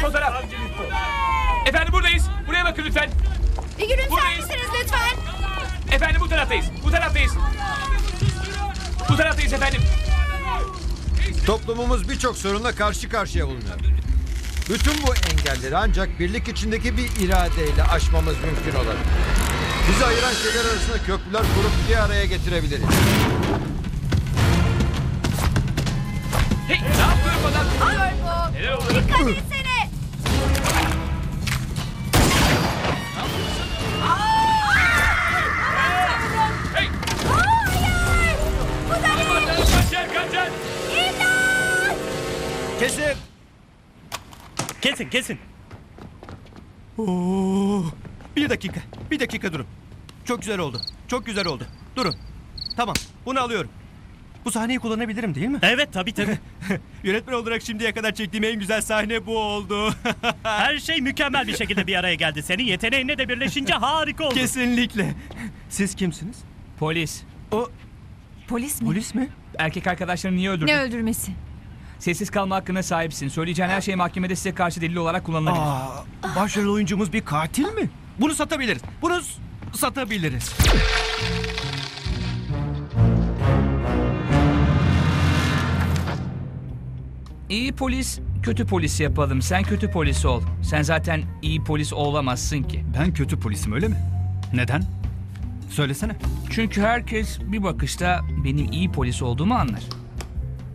fotoğraf. Efendim buradayız. Buraya bakın lütfen. Bir gülümser Buradayız. misiniz lütfen? Efendim bu taraftayız. Bu taraftayız. Bu taraftayız efendim. Toplumumuz birçok sorunla karşı karşıya bulunuyor. Bütün bu engelleri ancak birlik içindeki bir iradeyle aşmamız mümkün olabilir. Bizi ayıran şeyler arasında köprüler kurup bir araya getirebiliriz. Hey, ne yapıyorsun falan? Dur bu. Neler oldu? Dikkat etsene. Hey! Hayır. Bu da ne? Kaçın, kaçın! İmdat. Kesin. Kesin. Oo, bir dakika durun. Çok güzel oldu. Durun. Tamam, bunu alıyorum. Bu sahneyi kullanabilirim değil mi? Evet tabii. Yönetmen olarak şimdiye kadar çektiğim en güzel sahne bu oldu. Her şey mükemmel bir şekilde bir araya geldi. Senin yeteneğinle de birleşince harika oldu. Kesinlikle. Siz kimsiniz? Polis. O Polis mi? polis mi? Erkek arkadaşlarını niye öldürdün? Ne öldürmesi? Sessiz kalma hakkına sahipsin. Söyleyeceğin her şey mahkemede size karşı delil olarak kullanılabilir. Başrol oyuncumuz bir katil mi? Bunu satabiliriz. Satabiliriz. İyi polis, kötü polis yapalım. Sen kötü polis ol. Sen zaten iyi polis olamazsın ki. Ben kötü polisim öyle mi? Neden? Söylesene. Çünkü herkes bir bakışta benim iyi polis olduğumu anlar.